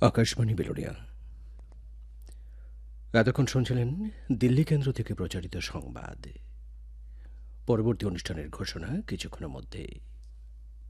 আকাশবাণী বেলুড়িয়া। এতক্ষণ শুনছিলেন দিল্লি কেন্দ্র থেকে প্রচারিত সংবাদ। পরবর্তী অনুষ্ঠানের ঘোষণা কিছুক্ষণের মধ্যে।